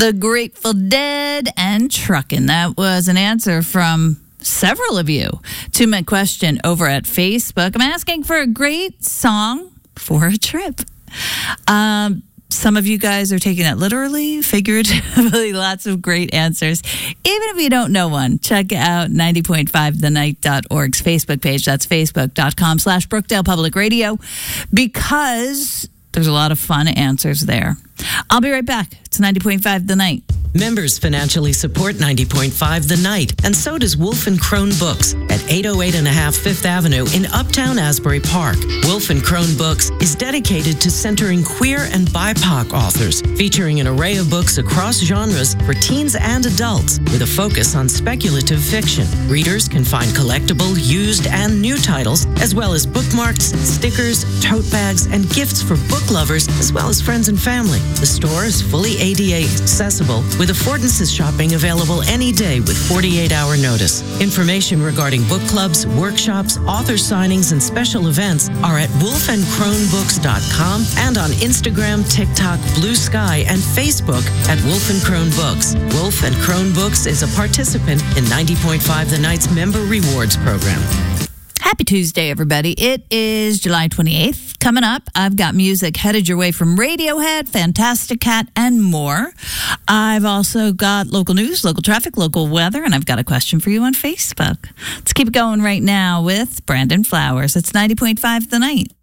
The Grateful Dead and Truckin'. That was an answer from several of you to my question over at Facebook. I'm asking for a great song for a trip. Some of you guys are taking it literally, figuratively, lots of great answers. Even if you don't know one, check out 90.5thenight.org's Facebook page. That's facebook.com/Brookdale Public Radio, because there's a lot of fun answers there. I'll be right back. It's 90.5 The Night. Members financially support 90.5 The Night, and so does Wolf & Crone Books at 808.5 Fifth Avenue in Uptown Asbury Park. Wolf & Crone Books is dedicated to centering queer and BIPOC authors, featuring an array of books across genres for teens and adults, with a focus on speculative fiction. Readers can find collectible, used, and new titles, as well as bookmarks, stickers, tote bags, and gifts for book lovers, as well as friends and family. The store is fully ADA accessible, with affordances shopping available any day with 48-hour notice. Information regarding book clubs, workshops, author signings, and special events are at wolfandcronebooks.com and on Instagram, TikTok, Blue Sky, and Facebook at Wolf & Crone Books. Wolf & Crone Books is a participant in 90.5 The Night's Member Rewards Program. Happy Tuesday, everybody. It is July 28th. Coming up, I've got music headed your way from Radiohead, Fantastic Cat, and more. I've also got local news, local traffic, local weather, and I've got a question for you on Facebook. Let's keep it going right now with Brandon Flowers. It's 90.5 The Night.